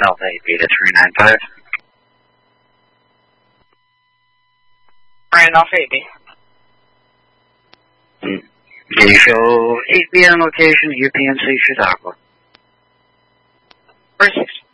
Alpha 8 Beta 395. Brian Alpha 8 Beta. Can you show 8 Beta location, UPMC Chautauqua? First 6.